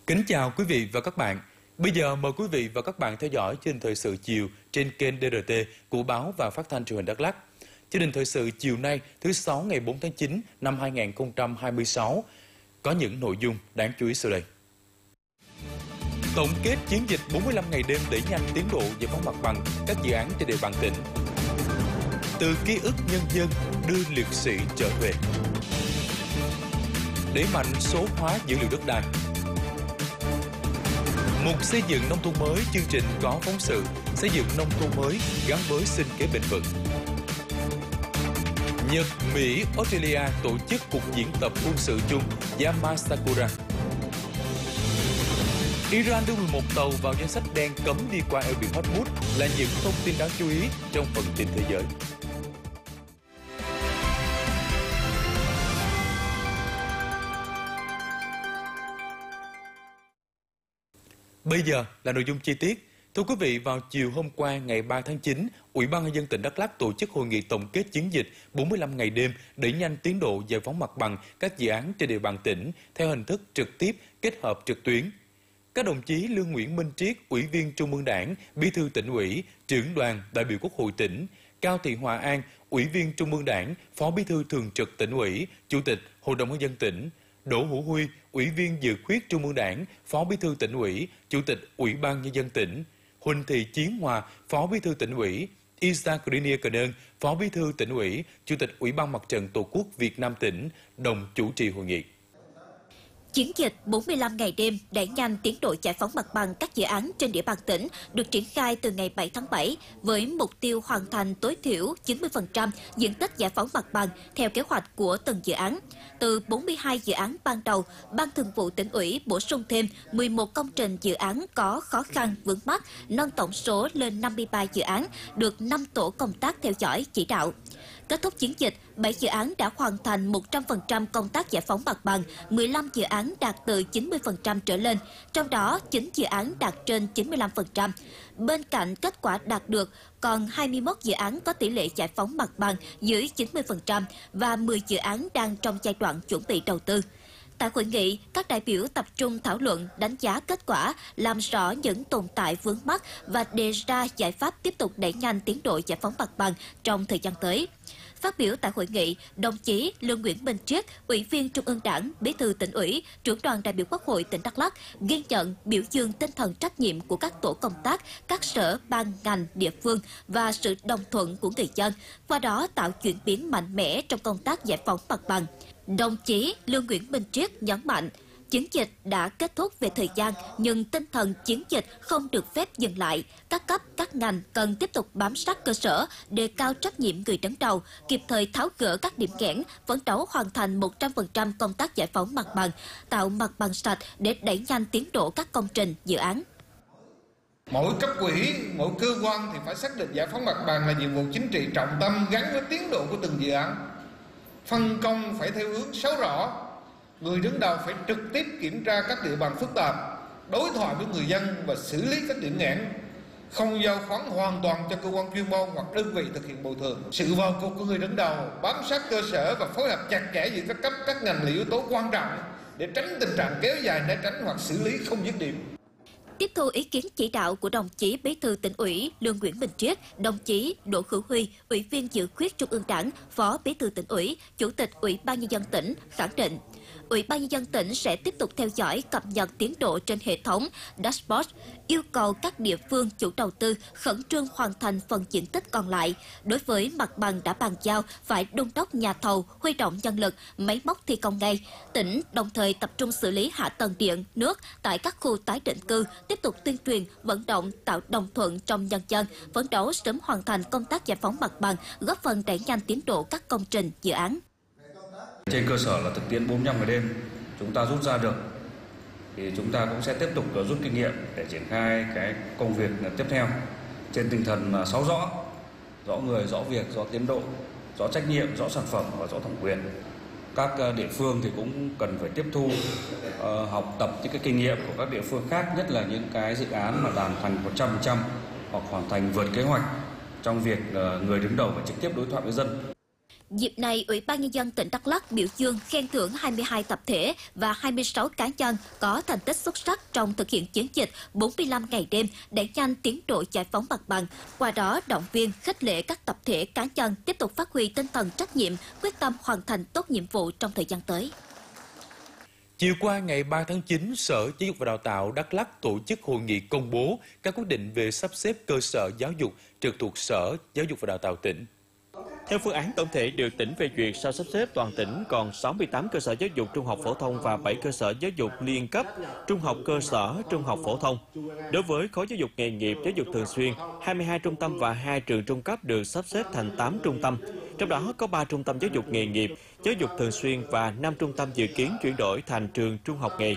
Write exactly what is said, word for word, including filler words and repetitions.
Kính chào quý vị và các bạn. Bây giờ mời quý vị và các bạn theo dõi chương trình thời sự chiều trên kênh đê rờ tê của Báo và Phát thanh Truyền hình Đắk Lắk. Chương trình thời sự chiều nay thứ Sáu ngày bốn tháng chín năm hai nghìn không trăm hai mươi sáu có những nội dung đáng chú ý sau đây. Tổng kết chiến dịch bốn mươi lăm ngày đêm đẩy nhanh tiến độ giải phóng mặt bằng các dự án trên địa bàn tỉnh. Từ ký ức nhân dân đưa liệt sĩ trở về. Đẩy mạnh số hóa dữ liệu đất đai. Mục xây dựng nông thôn mới, chương trình có phóng sự xây dựng nông thôn mới gắn với sinh kế bền vững. Nhật, Mỹ, Australia tổ chức cuộc diễn tập quân sự chung Yamasakura. Iran đưa mười một tàu vào danh sách đen cấm đi qua eo biển Hormuz là những thông tin đáng chú ý trong phần tin thế giới. Bây giờ là nội dung chi tiết. Thưa quý vị, vào chiều hôm qua ngày ba tháng chín, Ủy ban Nhân dân tỉnh Đắk Lắk tổ chức hội nghị tổng kết chiến dịch bốn mươi lăm ngày đêm đẩy nhanh tiến độ giải phóng mặt bằng các dự án trên địa bàn tỉnh theo hình thức trực tiếp kết hợp trực tuyến. Các đồng chí Lương Nguyễn Minh Triết, Ủy viên Trung ương Đảng, Bí thư Tỉnh ủy, Trưởng đoàn đại biểu Quốc hội tỉnh, Cao Thị Hòa An, Ủy viên Trung ương Đảng, Phó Bí thư Thường trực Tỉnh ủy, Chủ tịch Hội đồng Nhân dân tỉnh, Đỗ Hữu Huy, Ủy viên Dự khuyết Trung ương Đảng, Phó Bí thư Tỉnh ủy, Chủ tịch Ủy ban Nhân dân tỉnh, Huỳnh Thị Chiến Hòa, Phó Bí thư Tỉnh ủy, Isaac Grinier Cờ Đơn, Phó Bí thư Tỉnh ủy, Chủ tịch Ủy ban Mặt trận Tổ quốc Việt Nam tỉnh đồng chủ trì hội nghị. Chiến dịch bốn mươi lăm ngày đêm đẩy nhanh tiến độ giải phóng mặt bằng các dự án trên địa bàn tỉnh được triển khai từ ngày bảy tháng bảy với mục tiêu hoàn thành tối thiểu chín mươi phần trăm diện tích giải phóng mặt bằng theo kế hoạch của từng dự án. Từ bốn mươi hai dự án ban đầu, Ban Thường vụ Tỉnh ủy bổ sung thêm mười một công trình dự án có khó khăn vướng mắc, nâng tổng số lên năm mươi ba dự án, được năm tổ công tác theo dõi chỉ đạo. Kết thúc chiến dịch, bảy dự án đã hoàn thành một trăm phần trăm công tác giải phóng mặt bằng, mười lăm dự án đạt từ chín mươi phần trăm trở lên, trong đó chín dự án đạt trên chín mươi lăm phần trăm. Bên cạnh kết quả đạt được, còn hai mươi mốt dự án có tỷ lệ giải phóng mặt bằng dưới chín mươi phần trăm và mười dự án đang trong giai đoạn chuẩn bị đầu tư. Tại hội nghị, các đại biểu tập trung thảo luận, đánh giá kết quả, làm rõ những tồn tại vướng mắc và đề ra giải pháp tiếp tục đẩy nhanh tiến độ giải phóng mặt bằng trong thời gian tới. Phát biểu tại hội nghị, đồng chí Lương Nguyễn Minh Triết, Ủy viên Trung ương Đảng, Bí thư Tỉnh ủy, Trưởng đoàn đại biểu Quốc hội tỉnh Đắk Lắk ghi nhận, biểu dương tinh thần trách nhiệm của các tổ công tác, các sở, ban, ngành, địa phương và sự đồng thuận của người dân, qua đó tạo chuyển biến mạnh mẽ trong công tác giải phóng mặt bằng. Đồng chí Lương Nguyễn Minh Triết nhấn mạnh, chiến dịch đã kết thúc về thời gian, nhưng tinh thần chiến dịch không được phép dừng lại. Các cấp, các ngành cần tiếp tục bám sát cơ sở, đề cao trách nhiệm người đứng đầu, kịp thời tháo gỡ các điểm nghẽn, phấn đấu hoàn thành một trăm phần trăm công tác giải phóng mặt bằng, tạo mặt bằng sạch để đẩy nhanh tiến độ các công trình, dự án. Mỗi cấp ủy, mỗi cơ quan thì phải xác định giải phóng mặt bằng là nhiệm vụ chính trị trọng tâm gắn với tiến độ của từng dự án. Phân công phải theo hướng sáu rõ. Người đứng đầu phải trực tiếp kiểm tra các địa bàn phức tạp, đối thoại với người dân và xử lý các điểm nghẽn, không giao khoán hoàn toàn cho cơ quan chuyên môn hoặc đơn vị thực hiện bồi thường. Sự vào cuộc của người đứng đầu, bám sát cơ sở và phối hợp chặt chẽ giữa các cấp, các ngành là yếu tố quan trọng để tránh tình trạng kéo dài né tránh hoặc xử lý không dứt điểm. Tiếp thu ý kiến chỉ đạo của đồng chí Bí thư Tỉnh ủy Lương Nguyễn Minh Triết, đồng chí Đỗ Hữu Huy, Ủy viên Dự khuyết Trung ương Đảng, Phó Bí thư Tỉnh ủy, Chủ tịch Ủy ban Nhân dân tỉnh khẳng định, Ủy ban Nhân dân tỉnh sẽ tiếp tục theo dõi, cập nhật tiến độ trên hệ thống dashboard, yêu cầu các địa phương chủ đầu tư khẩn trương hoàn thành phần diện tích còn lại. Đối với mặt bằng đã bàn giao, phải đôn đốc nhà thầu huy động nhân lực, máy móc thi công ngay. Tỉnh đồng thời tập trung xử lý hạ tầng điện, nước tại các khu tái định cư, tiếp tục tuyên truyền, vận động, tạo đồng thuận trong nhân dân, phấn đấu sớm hoàn thành công tác giải phóng mặt bằng, góp phần đẩy nhanh tiến độ các công trình, dự án. Trên cơ sở là thực tiễn bốn mươi lăm ngày đêm chúng ta rút ra được thì chúng ta cũng sẽ tiếp tục rút kinh nghiệm để triển khai cái công việc tiếp theo trên tinh thần sáu rõ: rõ người, rõ việc, rõ tiến độ, rõ trách nhiệm, rõ sản phẩm và rõ thẩm quyền. Các địa phương thì cũng cần phải tiếp thu, uh, học tập những cái kinh nghiệm của các địa phương khác, nhất là những cái dự án mà hoàn thành một trăm phần trăm hoặc hoàn thành vượt kế hoạch trong việc uh, người đứng đầu phải trực tiếp đối thoại với dân. Dịp này, Ủy ban Nhân dân tỉnh Đắk Lắk biểu dương khen thưởng hai mươi hai tập thể và hai mươi sáu cá nhân có thành tích xuất sắc trong thực hiện chiến dịch bốn mươi lăm ngày đêm đẩy nhanh tiến độ giải phóng mặt bằng. Qua đó, động viên, khích lệ các tập thể cá nhân tiếp tục phát huy tinh thần trách nhiệm, quyết tâm hoàn thành tốt nhiệm vụ trong thời gian tới. Chiều qua ngày ba tháng chín, Sở Giáo dục và Đào tạo Đắk Lắk tổ chức hội nghị công bố các quyết định về sắp xếp cơ sở giáo dục trực thuộc Sở Giáo dục và Đào tạo tỉnh. Theo phương án tổng thể được tỉnh phê duyệt, sau sắp xếp toàn tỉnh còn sáu mươi tám cơ sở giáo dục trung học phổ thông và bảy cơ sở giáo dục liên cấp, trung học cơ sở, trung học phổ thông. Đối với khối giáo dục nghề nghiệp, giáo dục thường xuyên, hai mươi hai trung tâm và hai trường trung cấp được sắp xếp thành tám trung tâm. Trong đó có ba trung tâm giáo dục nghề nghiệp, giáo dục thường xuyên và năm trung tâm dự kiến chuyển đổi thành trường trung học nghề.